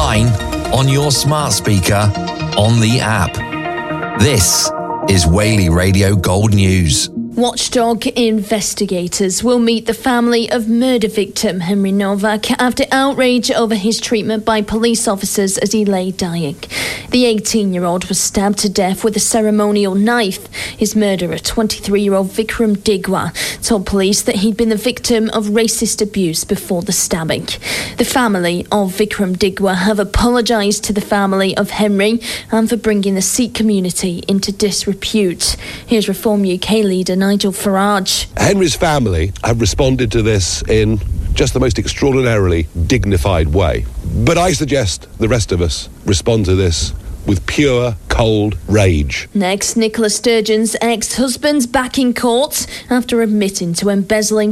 online, on your smart speaker, on the app. This is Whaley Radio Gold News. Watchdog investigators will meet the family of murder victim Henry Novak after outrage over his treatment by police officers as he lay dying. The 18-year-old was stabbed to death with a ceremonial knife. His murderer, 23-year-old Vikram Digwa, told police that he'd been the victim of racist abuse before the stabbing. The family of Vikram Digwa have apologised to the family of Henry and for bringing the Sikh community into disrepute. Here's Reform UK leader Nigel Farage. Henry's family have responded to this in just the most extraordinarily dignified way. But I suggest the rest of us respond to this with pure, cold rage. Next, Nicola Sturgeon's ex-husband's back in court after admitting to embezzling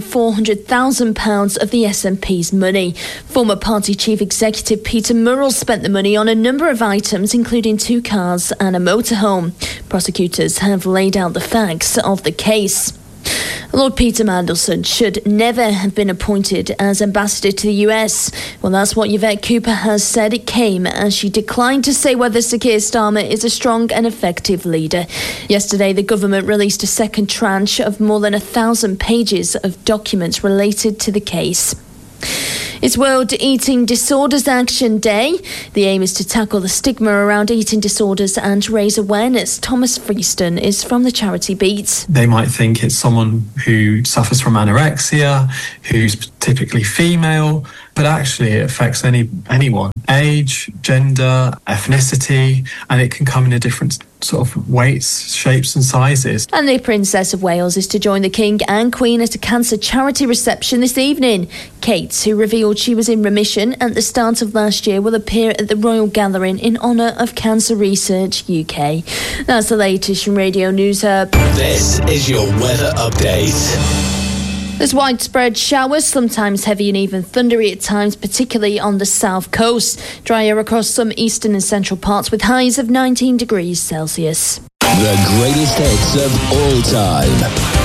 £400,000 of the SNP's money. Former party chief executive Peter Murrell spent the money on a number of items, including 2 cars and a motorhome. Prosecutors have laid out the facts of the case. Lord Peter Mandelson should never have been appointed as ambassador to the US. Well, that's what Yvette Cooper has said. It came as she declined to say whether Sir Keir Starmer is a strong and effective leader. Yesterday, the government released a second tranche of more than 1,000 pages of documents related to the case. It's World Eating Disorders Action Day. The aim is to tackle the stigma around eating disorders and raise awareness. Thomas Freeston is from the charity Beat. They might think it's someone who suffers from anorexia, who's typically female, but actually it affects anyone. Age, gender, ethnicity, and it can come in a different sort of weights, shapes and sizes. And the Princess of Wales is to join the King and Queen at a cancer charity reception this evening. Kate, who revealed she was in remission at the start of last year, will appear at the Royal Gathering in honour of Cancer Research UK. That's the latest from Radio News Hub. This is your weather update. There's widespread showers, sometimes heavy and even thundery at times, particularly on the south coast. Drier across some eastern and central parts with highs of 19 degrees Celsius. The greatest hits of all time.